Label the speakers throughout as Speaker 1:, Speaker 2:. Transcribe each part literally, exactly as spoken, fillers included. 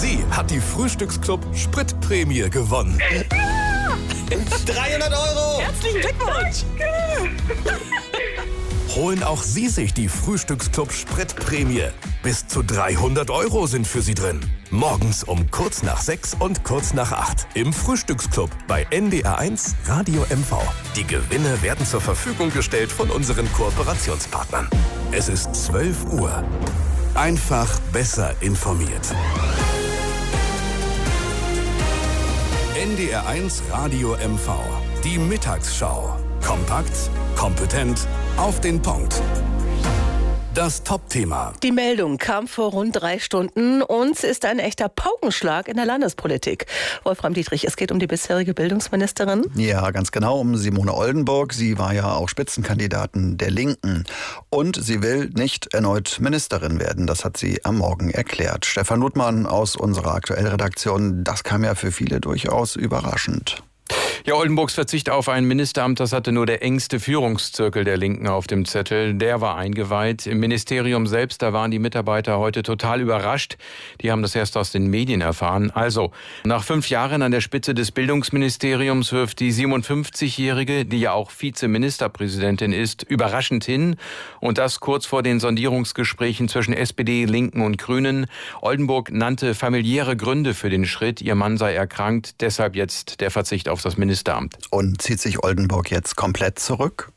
Speaker 1: Sie hat die Frühstücksclub Spritprämie gewonnen.
Speaker 2: dreihundert Euro!
Speaker 3: Herzlichen Glückwunsch!
Speaker 1: Holen auch Sie sich die Frühstücksclub Spritprämie. Bis zu dreihundert Euro sind für Sie drin. Morgens um kurz nach sechs und kurz nach acht im Frühstücksclub bei N D R eins Radio M V. Die Gewinne werden zur Verfügung gestellt von unseren Kooperationspartnern. Es ist zwölf Uhr. Einfach besser informiert. N D R eins Radio M V. Die Mittagsschau. Kompakt, kompetent, auf den Punkt. Das Top-Thema.
Speaker 3: Die Meldung kam vor rund drei Stunden und ist ein echter Paukenschlag in der Landespolitik. Wolfram Dietrich, es geht um die bisherige Bildungsministerin.
Speaker 4: Ja, ganz genau, um Simone Oldenburg. Sie war ja auch Spitzenkandidatin der Linken. Und sie will nicht erneut Ministerin werden. Das hat sie am Morgen erklärt. Stefan Ludmann aus unserer aktuellen Redaktion. Das kam ja für viele durchaus überraschend.
Speaker 5: Ja, Oldenburgs Verzicht auf ein Ministeramt, das hatte nur der engste Führungszirkel der Linken auf dem Zettel. Der war eingeweiht. Im Ministerium selbst, da waren die Mitarbeiter heute total überrascht. Die haben das erst aus den Medien erfahren. Also, nach fünf Jahren an der Spitze des Bildungsministeriums wirft die siebenundfünfzigjährige, die ja auch Vizeministerpräsidentin ist, überraschend hin. Und das kurz vor den Sondierungsgesprächen zwischen S P D, Linken und Grünen. Oldenburg nannte familiäre Gründe für den Schritt. Ihr Mann sei erkrankt, deshalb jetzt der Verzicht auf das Ministerium. Ministeramt.
Speaker 4: Und zieht sich Oldenburg jetzt komplett zurück?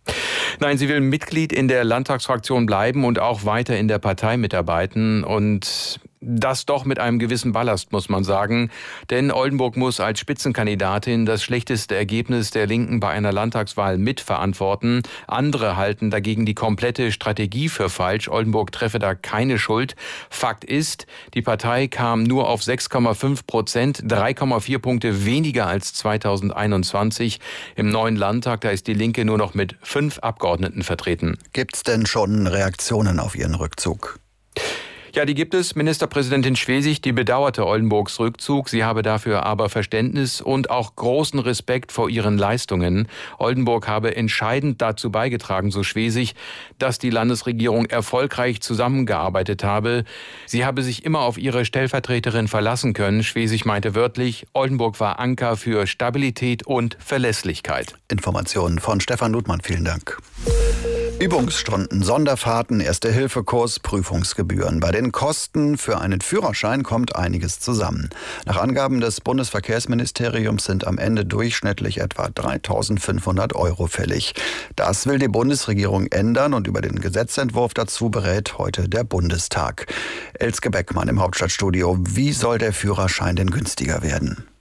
Speaker 5: Nein, sie will Mitglied in der Landtagsfraktion bleiben und auch weiter in der Partei mitarbeiten. Und das doch mit einem gewissen Ballast, muss man sagen. Denn Oldenburg muss als Spitzenkandidatin das schlechteste Ergebnis der Linken bei einer Landtagswahl mitverantworten. Andere halten dagegen die komplette Strategie für falsch. Oldenburg treffe da keine Schuld. Fakt ist, die Partei kam nur auf sechs Komma fünf Prozent, drei Komma vier Punkte weniger als zweitausendeinundzwanzig. Im neuen Landtag, da ist die Linke nur noch mit fünf Abgeordneten vertreten.
Speaker 4: Gibt's denn schon Reaktionen auf ihren Rückzug?
Speaker 5: Ja, die gibt es. Ministerpräsidentin Schwesig, die bedauerte Oldenburgs Rückzug. Sie habe dafür aber Verständnis und auch großen Respekt vor ihren Leistungen. Oldenburg habe entscheidend dazu beigetragen, so Schwesig, dass die Landesregierung erfolgreich zusammengearbeitet habe. Sie habe sich immer auf ihre Stellvertreterin verlassen können. Schwesig meinte wörtlich, Oldenburg war Anker für Stabilität und Verlässlichkeit.
Speaker 4: Informationen von Stefan Ludmann. Vielen Dank. Übungsstunden, Sonderfahrten, Erste-Hilfe-Kurs, Prüfungsgebühren. Bei den Kosten für einen Führerschein kommt einiges zusammen. Nach Angaben des Bundesverkehrsministeriums sind am Ende durchschnittlich etwa dreitausendfünfhundert Euro fällig. Das will die Bundesregierung ändern und über den Gesetzentwurf dazu berät heute der Bundestag. Elske Beckmann im Hauptstadtstudio. Wie soll der Führerschein denn günstiger werden?